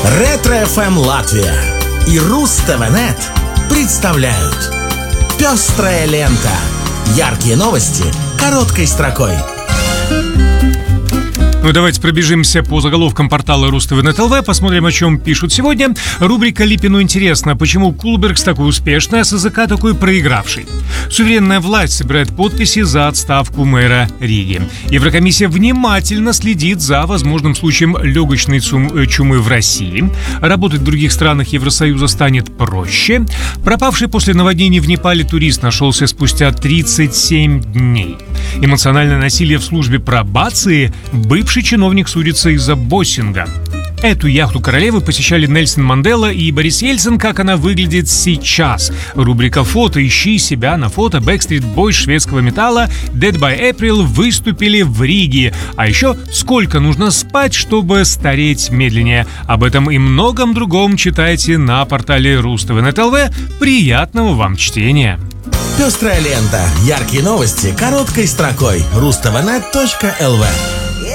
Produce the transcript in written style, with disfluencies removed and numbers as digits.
Ретро-ФМ Латвия и Руз-ТВ-Нет представляют «Пестрая лента». Яркие новости короткой строкой. Ну, давайте пробежимся по заголовкам портала Руз-ТВ-Нет ЛВ, посмотрим, о чем пишут сегодня. Рубрика «Липину интересно», почему Кулбергс такой успешный, а СЗК такой проигравший. Суверенная власть собирает подписи за отставку мэра Риги. Еврокомиссия внимательно следит за возможным случаем легочной чумы в России. Работать в других странах Евросоюза станет проще. Пропавший после наводнений в Непале турист нашелся спустя 37 дней. Эмоциональное насилие в службе пробации. Бывший чиновник судится из-за боссинга. Эту яхту королевы посещали Нельсон Мандела и Борис Ельцин. Как она выглядит сейчас? Рубрика «Фото». Ищи себя на фото. Backstreet Boys шведского металла Dead by April выступили в Риге. А еще сколько нужно спать, чтобы стареть медленнее? Об этом и многом другом читайте на портале Руз-ТВ-Нет ЛВ. Приятного вам чтения! Пестрая лента. Яркие новости короткой строкой. Ruz-TV-Net.lv